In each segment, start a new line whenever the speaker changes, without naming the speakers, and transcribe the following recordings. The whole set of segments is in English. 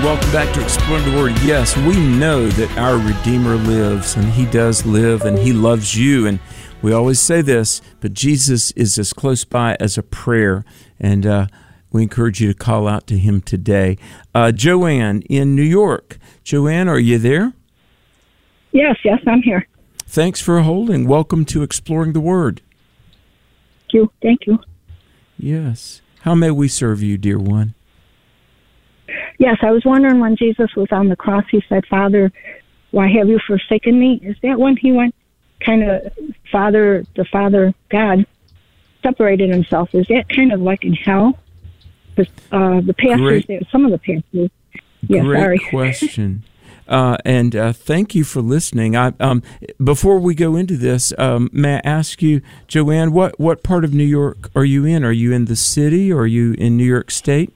welcome back to Exploring the Word. Yes, we know that our Redeemer lives, and He does live, and He loves you. And we always say this, but Jesus is as close by as a prayer, and we encourage you to call out to Him today. Joanne in New York. Joanne, are you there?
Yes, I'm here.
Thanks for holding. Welcome to Exploring the Word.
Thank you.
Yes. How may we serve you, dear one?
Yes, I was wondering when Jesus was on the cross, He said, "Father, why have you forsaken me?" Is that when He went kind of, the Father, God, separated Himself? Is that kind of like in hell? Because the pastors, some of the pastors. Yeah,
Great question. And thank you for listening. Before we go into this, may I ask you, Joanne, what part of New York are you in? Are you in the city, or are you in New York State?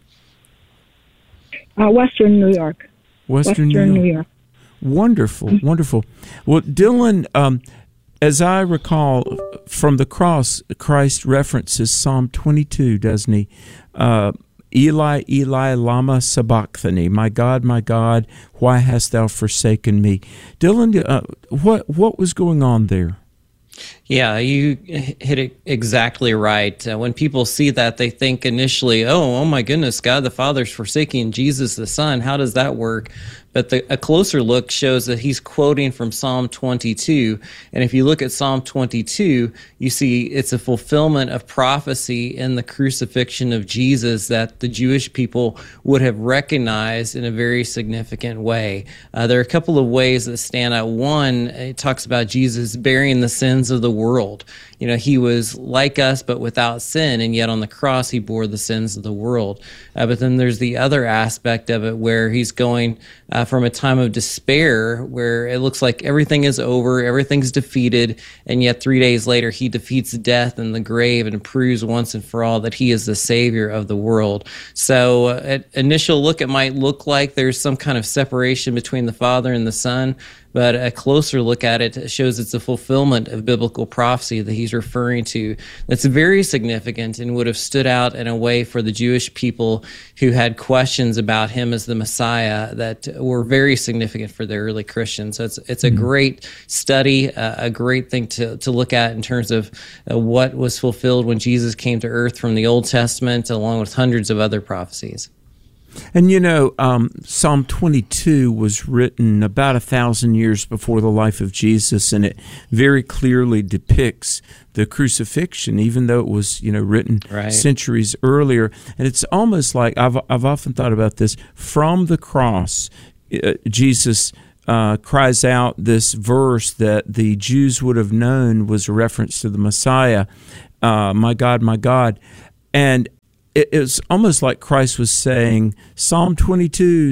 Western New York.
Western New York. Wonderful, wonderful. Well, Dylan, as I recall, from the cross, Christ references Psalm 22, doesn't he? Eli, Eli, lama sabachthani. My God, why hast thou forsaken me? Dylan, what was going on there?
Yeah, you hit it exactly right. When people see that, they think initially, oh my goodness, God the Father's forsaking Jesus the Son. How does that work? But a closer look shows that he's quoting from Psalm 22. And if you look at Psalm 22, you see it's a fulfillment of prophecy in the crucifixion of Jesus that the Jewish people would have recognized in a very significant way. There are a couple of ways that stand out. One, it talks about Jesus bearing the sins of the world. You know, he was like us, but without sin, and yet on the cross, he bore the sins of the world. But then there's the other aspect of it where he's going from a time of despair where it looks like everything is over, everything's defeated, and yet 3 days later, he defeats death and the grave and proves once and for all that he is the Savior of the world. So at initial look, it might look like there's some kind of separation between the Father and the Son, but a closer look at it shows it's a fulfillment of biblical prophecy that he's referring to that's very significant and would have stood out in a way for the Jewish people who had questions about him as the Messiah that were very significant for the early Christians. So it's a great study, a great thing to look at in terms of what was fulfilled when Jesus came to earth from the Old Testament, along with hundreds of other prophecies.
And you know, Psalm 22 was written about 1,000 years before the life of Jesus, and it very clearly depicts the crucifixion, even though it was, written centuries earlier. And it's almost like, I've often thought about this, from the cross, Jesus cries out this verse that the Jews would have known was a reference to the Messiah, my God, and it's almost like Christ was saying, Psalm 22,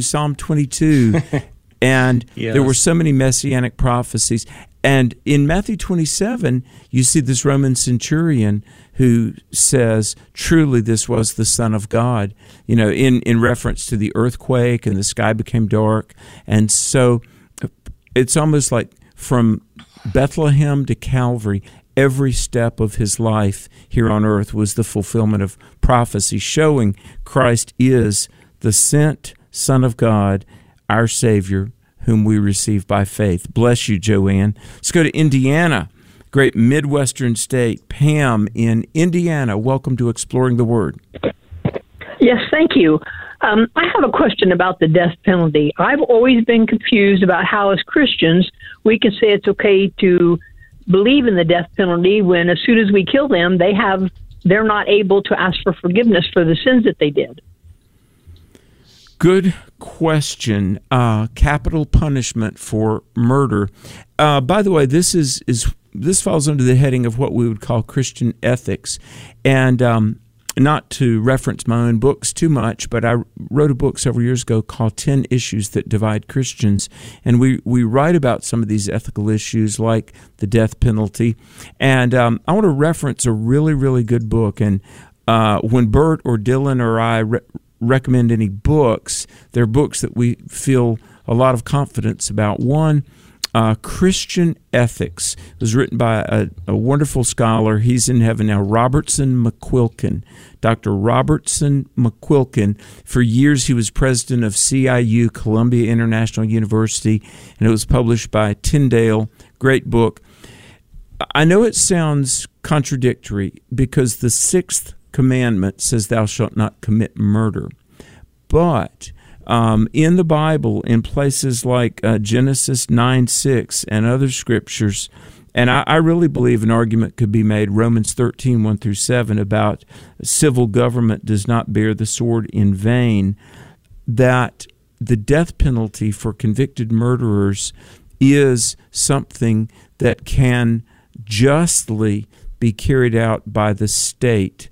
and yes. There were so many messianic prophecies. And in Matthew 27, you see this Roman centurion who says, truly this was the Son of God, in reference to the earthquake and the sky became dark. And so it's almost like from Bethlehem to Calvary, every step of his life here on earth was the fulfillment of prophecy, showing Christ is the sent Son of God, our Savior, whom we receive by faith. Bless you, Joanne. Let's go to Indiana, great Midwestern state. Pam in Indiana, welcome to Exploring the Word.
Yes, thank you. I have a question about the death penalty. I've always been confused about how, as Christians, we can say it's okay to believe in the death penalty when as soon as we kill them, they're not able to ask for forgiveness for the sins that they did.
Good question. Capital punishment for murder. By the way, this falls under the heading of what we would call Christian ethics, and not to reference my own books too much, but I wrote a book several years ago called 10 Issues That Divide Christians, and we write about some of these ethical issues like the death penalty. And I want to reference a really, really good book, and when Bert or Dylan or I recommend any books, they're books that we feel a lot of confidence about. One Christian Ethics. It was written by a wonderful scholar. He's in heaven now, Robertson McQuilkin. Dr. Robertson McQuilkin. For years, he was president of CIU, Columbia International University, and it was published by Tyndale. Great book. I know it sounds contradictory because the sixth commandment says thou shalt not commit murder. But in the Bible, in places like Genesis 9:6 and other scriptures, and I really believe an argument could be made, Romans 13:1-7, about civil government does not bear the sword in vain, that the death penalty for convicted murderers is something that can justly be carried out by the state.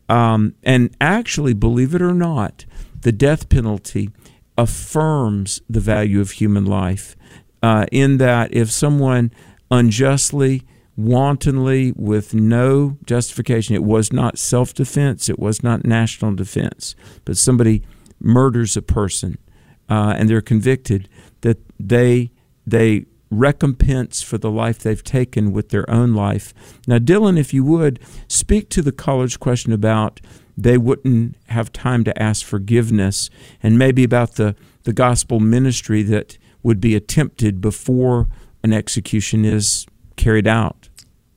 And actually, believe it or not, the death penalty affirms the value of human life, in that if someone unjustly, wantonly, with no justification, it was not self-defense, it was not national defense, but somebody murders a person and they're convicted, that they recompense for the life they've taken with their own life. Now, Dylan, if you would, speak to the caller's question about they wouldn't have time to ask forgiveness, and maybe about the gospel ministry that would be attempted before an execution is carried out.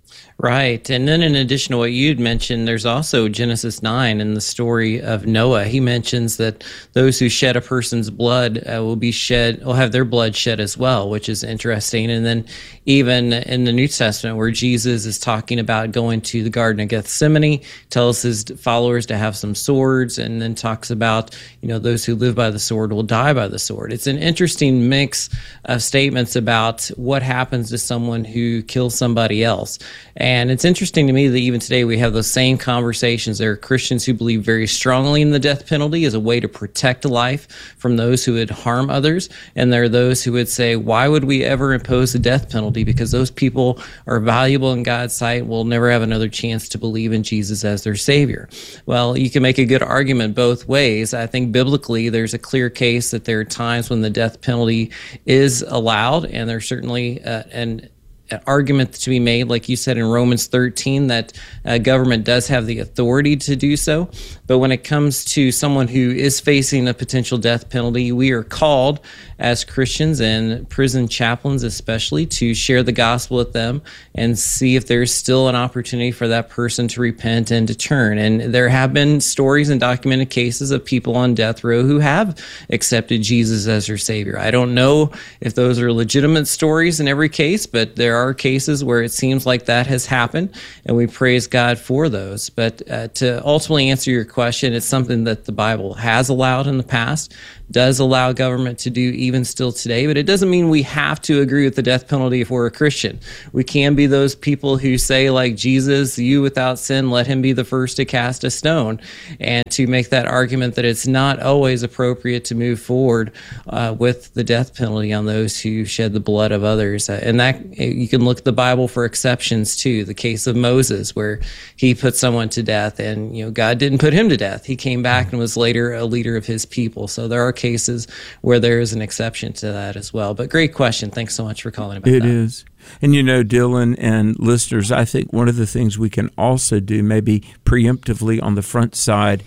Right. And then in addition to what you'd mentioned, there's also Genesis 9 in the story of Noah. He mentions that those who shed a person's blood will have their blood shed as well, which is interesting. And then even in the New Testament, where Jesus is talking about going to the Garden of Gethsemane, tells his followers to have some swords, and then talks about, those who live by the sword will die by the sword. It's an interesting mix of statements about what happens to someone who kills somebody else. And it's interesting to me that even today we have those same conversations. There are Christians who believe very strongly in the death penalty as a way to protect life from those who would harm others. And there are those who would say, why would we ever impose the death penalty? Because those people are valuable in God's sight, will never have another chance to believe in Jesus as their Savior. Well, you can make a good argument both ways. I think biblically there's a clear case that there are times when the death penalty is allowed, and there's certainly an argument to be made, like you said in Romans 13, that government does have the authority to do so. But when it comes to someone who is facing a potential death penalty, we are called as Christians and prison chaplains especially to share the gospel with them and see if there's still an opportunity for that person to repent and to turn. And there have been stories and documented cases of people on death row who have accepted Jesus as their Savior. I don't know if those are legitimate stories in every case, but there are cases where it seems like that has happened, and we praise God for those. But to ultimately answer your question, it's something that the Bible has allowed in the past, does allow government to do even still today, but it doesn't mean we have to agree with the death penalty if we're a Christian. We can be those people who say, like Jesus, you without sin, let him be the first to cast a stone, and to make that argument that it's not always appropriate to move forward with the death penalty on those who shed the blood of others. And that you can look at the Bible for exceptions too. The case of Moses, where he put someone to death, and God didn't put him to death. He came back and was later a leader of his people. So there are cases where there is an exception to that as well. But great question. Thanks so much for calling about that.
It is. And Dylan and listeners, I think one of the things we can also do, maybe preemptively on the front side,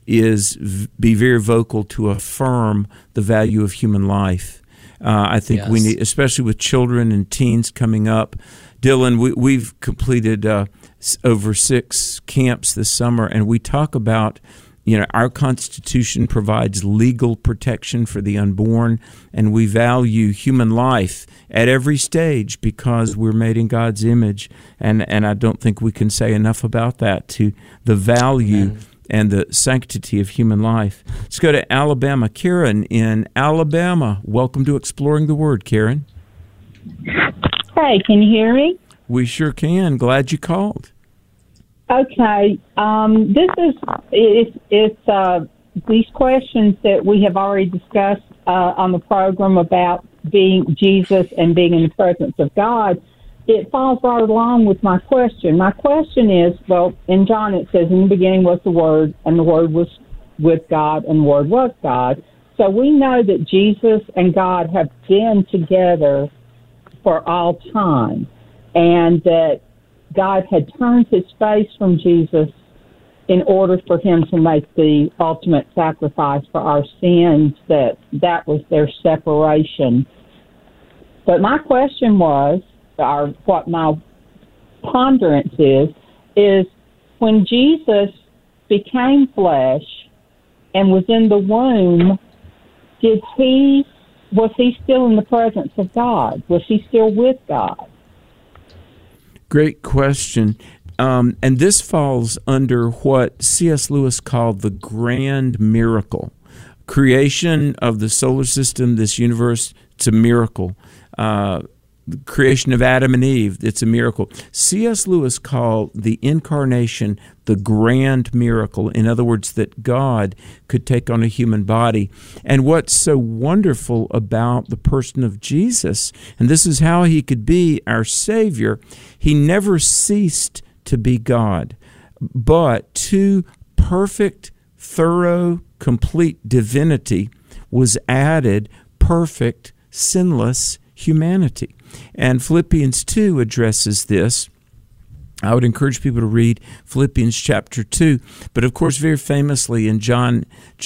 is be very vocal to affirm the value of human life. I think we need, especially with children and teens coming up. Dylan, we've completed over 6 camps this summer, and we talk about our Constitution provides legal protection for the unborn, and we value human life at every stage because we're made in God's image. And I don't think we can say enough about that, to the value and the sanctity of human life. Let's go to Alabama. Karen in Alabama. Welcome to Exploring the Word, Karen.
Hey, can you hear me?
We sure can. Glad you called.
Okay, this is these questions that we have already discussed on the program about being Jesus and being in the presence of God. It falls right along with my question. My question is, well, in John it says, in the beginning was the Word, and the Word was with God, and the Word was God. So we know that Jesus and God have been together for all time, and that God had turned his face from Jesus in order for him to make the ultimate sacrifice for our sins, that was their separation. But my question was, or what my ponderance is when Jesus became flesh and was in the womb, was he still in the presence of God? Was he still with God?
Great question. And this falls under what C.S. Lewis called the grand miracle. Creation of the solar system, this universe, it's a miracle. The creation of Adam and Eve, it's a miracle. C.S. Lewis called the incarnation the grand miracle. In other words, that God could take on a human body. And what's so wonderful about the person of Jesus, and this is how he could be our Savior, he never ceased to be God, but to perfect, thorough, complete divinity was added perfect, sinless humanity. And Philippians 2 addresses this. I would encourage people to read Philippians chapter 2. But of course, very famously in John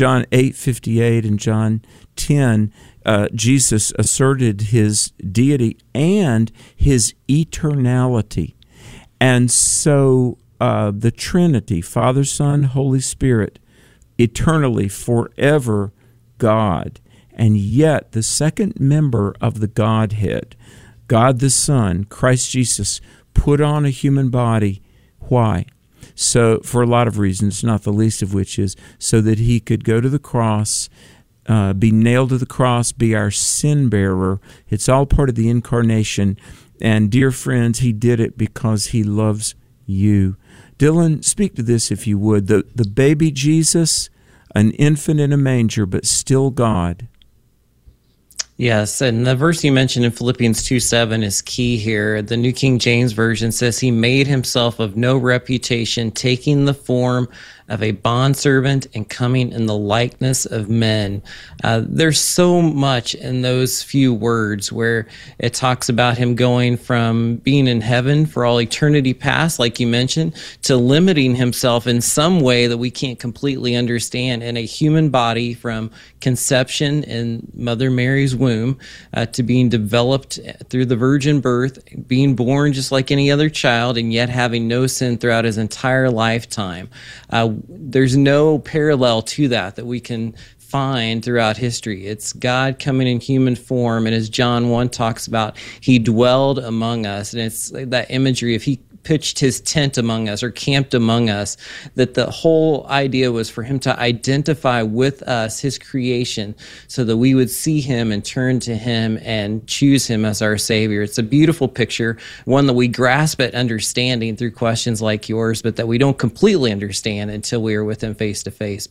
8:58 and John 10, Jesus asserted his deity and his eternality. And so the Trinity, Father, Son, Holy Spirit, eternally, forever God. And yet the second member of the Godhead, God the Son, Christ Jesus, put on a human body. Why? So, for a lot of reasons, not the least of which is so that he could go to the cross, be nailed to the cross, be our sin bearer. It's all part of the incarnation. And dear friends, he did it because he loves you. Dylan, speak to this if you would. The baby Jesus, an infant in a manger, but still God.
Yes, and the verse you mentioned in Philippians 2:7 is key here. The New King James Version says, he made himself of no reputation, taking the form of a bondservant and coming in the likeness of men. There's so much in those few words where it talks about him going from being in heaven for all eternity past, like you mentioned, to limiting himself in some way that we can't completely understand in a human body from conception in Mother Mary's womb to being developed through the virgin birth, being born just like any other child, and yet having no sin throughout his entire lifetime. There's no parallel to that we can find throughout history. It's God coming in human form, and as John 1 talks about, he dwelled among us, and it's that imagery of he pitched his tent among us or camped among us, that the whole idea was for him to identify with us, his creation, so that we would see him and turn to him and choose him as our Savior. It's a beautiful picture, one that we grasp at understanding through questions like yours, but that we don't completely understand until we are with him face to face.